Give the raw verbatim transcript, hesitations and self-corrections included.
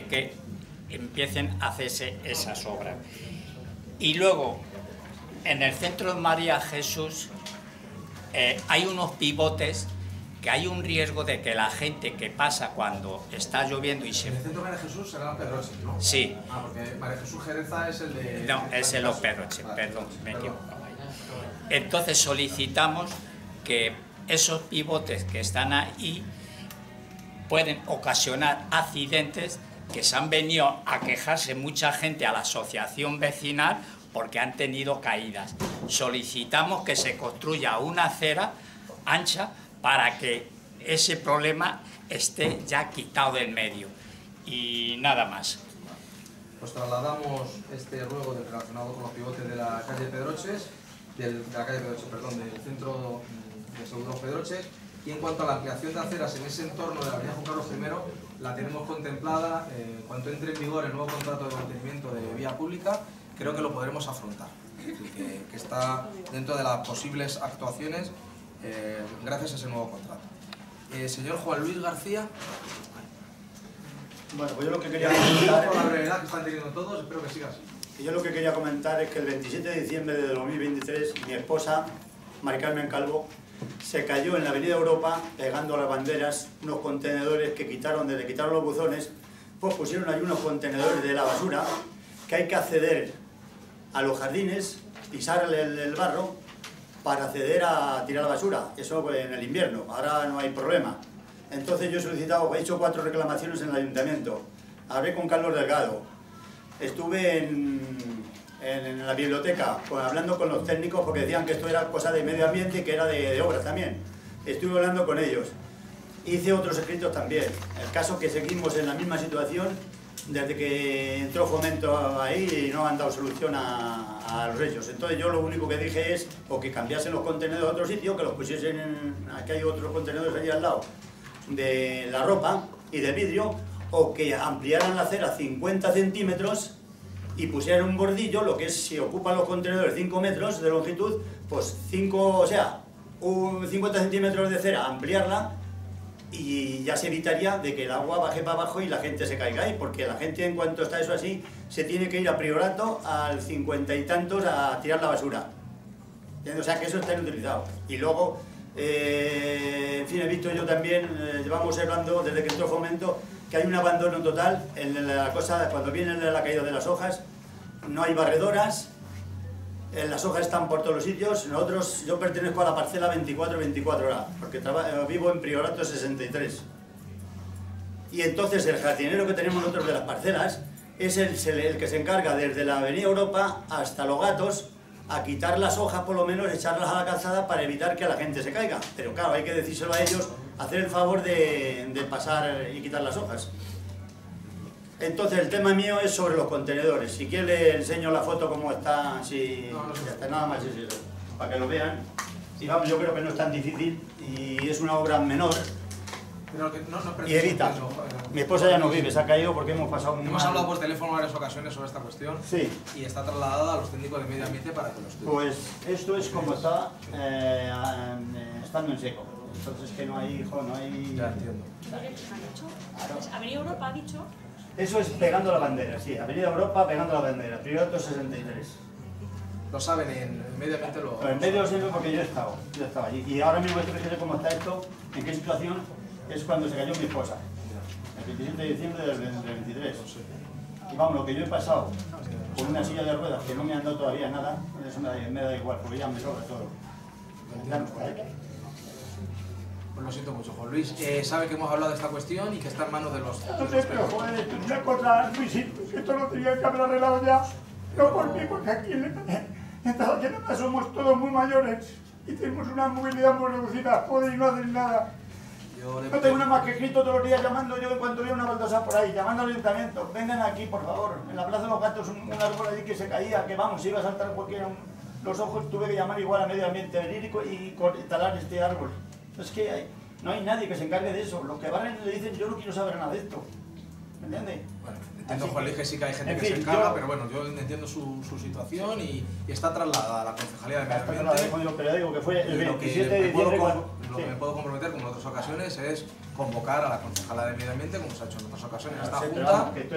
que empiecen a hacerse esas obras. Y luego, en el centro de María Jesús eh, hay unos pivotes que hay un riesgo de que la gente que pasa cuando está lloviendo y se... En el centro de María Jesús será Pedroche, ¿no? Sí. Ah, porque María Jesús Jereza es el de... No, es el Pedroche, vale, perdón, me perdón. equivoco. Entonces solicitamos que esos pivotes que están ahí pueden ocasionar accidentes, que se han venido a quejarse mucha gente a la asociación vecinal porque han tenido caídas. Solicitamos que se construya una acera ancha para que ese problema esté ya quitado del medio. Y nada más. Pues trasladamos este ruego de, relacionado con los pivotes de la calle Pedroches, del, de la calle Pedroches, perdón, del centro de Seguros Pedroches. Y en cuanto a la ampliación de aceras en ese entorno de la avenida Juan Carlos primero, la tenemos contemplada. Eh, en cuanto entre en vigor el nuevo contrato de mantenimiento de vía pública, creo que lo podremos afrontar. Es decir, que, que está dentro de las posibles actuaciones eh, gracias a ese nuevo contrato. Eh, señor Juan Luis García. Bueno, pues yo lo que quería Por comentar, la brevedad que están teniendo todos, espero que siga así. yo lo que quería comentar es que el veintisiete de diciembre de dos mil veintitrés mi esposa, Mari Carmen Calvo, se cayó en la avenida Europa pegando a las banderas unos contenedores que quitaron, desde quitaron los buzones, pues pusieron ahí unos contenedores de la basura que hay que acceder a los jardines, pisar el, el barro para acceder a tirar la basura. Eso pues, en el invierno, ahora no hay problema. Entonces yo he solicitado, he hecho cuatro reclamaciones en el ayuntamiento. Hablé con Carlos Delgado, estuve en, en, en la biblioteca pues, hablando con los técnicos porque decían que esto era cosa de medio ambiente y que era de, de obras también. Estuve hablando con ellos. Hice otros escritos también. El caso que seguimos en la misma situación desde que entró Fomento ahí y no han dado solución a, a los hechos. Entonces yo lo único que dije es o que cambiasen los contenedores a otro sitio, que los pusiesen en... Aquí hay otros contenedores allí al lado de la ropa y de vidrio, o que ampliaran la acera cincuenta centímetros y pusieran un bordillo, lo que es si ocupan los contenedores cinco metros de longitud, pues cinco, o sea, un cincuenta centímetros de cera, ampliarla y ya se evitaría de que el agua baje para abajo y la gente se caiga ahí, porque la gente en cuanto está eso así, se tiene que ir a priorato al cincuenta y tantos a tirar la basura. O sea que eso está inutilizado. Y luego, eh, en fin, he visto yo también, eh, llevamos hablando desde que entró Fomento, que hay un abandono total en la cosa, cuando viene la caída de las hojas, no hay barredoras, eh, las hojas están por todos los sitios. Nosotros, yo pertenezco a la parcela veinticuatro veinticuatro horas, porque vivo en Priorato sesenta y tres. Y entonces el jardinero que tenemos nosotros de las parcelas es el, el que se encarga desde la avenida Europa hasta Los Gatos a quitar las hojas, por lo menos echarlas a la calzada para evitar que la gente se caiga. Pero claro, hay que decírselo a ellos, hacer el favor de, de pasar y quitar las hojas. Entonces el tema mío es sobre los contenedores. Si quiere le enseño la foto como está, si no, no, ya está, nada más es eso, para que lo vean. Y vamos, yo creo que no es tan difícil y es una obra menor. Pero que no, no Y evita. Mi esposa ya no vive, se ha caído porque hemos pasado muy Hemos mal. hablado por teléfono en varias ocasiones sobre esta cuestión. Sí. Y está trasladada a los técnicos de medio ambiente para que lo estudien. Pues esto es como está eh, estando en seco. Entonces que no hay, hijo, no hay... Ya entiendo. Claro. Avenida Europa ha dicho. Eso es pegando la bandera, sí. Avenida Europa pegando la bandera. Priorato sesenta y tres. Lo saben, en medio ambiente lo... Pero en medio lo sé porque yo he estado, yo he estado allí. Y ahora mismo esto fíjate cómo está esto, en qué situación es cuando se cayó mi esposa. El veintisiete de diciembre del veintitrés. Y vamos, lo que yo he pasado con una silla de ruedas que no me han dado todavía nada, eso me da, me da igual, porque ya me sobra todo. Pues lo siento mucho, Juan Luis. Eh, sabe que hemos hablado de esta cuestión y que está en manos de los... No sé, pero joder, esto es una cosa, Luisito, que esto lo tenía que haber arreglado ya. No por mí, porque aquí en esta zona somos todos muy mayores y tenemos una movilidad muy reducida, joder, y no hacen nada. Yo le... No tengo nada más que escrito todos los días llamando yo en cuanto veo una baldosa por ahí, llamando al ayuntamiento, vengan aquí, por favor. En la Plaza de los Gatos, un, un árbol allí que se caía, que vamos, iba a saltar cualquiera. Un, los ojos tuve que llamar igual a medio ambiente, venir y, y, y talar este árbol. Es que hay, no hay nadie que se encargue de eso. Los que barren le dicen, yo no quiero saber nada de esto. ¿Me entiendes? Bueno, entiendo, Juan Luis, que sí que hay gente en que fin, se encarga, yo... pero bueno, yo entiendo su, su situación y, y está trasladada a la Concejalía de Medio Pero Ambiente. pero digo que fue el Y lo veintisiete que, de me puedo, diciembre com- cuando... lo Sí. que me puedo comprometer, como en otras ocasiones, es convocar a la Concejala de Medio Ambiente, como se ha hecho en otras ocasiones, a esta Sí, pero Junta. vamos, que estoy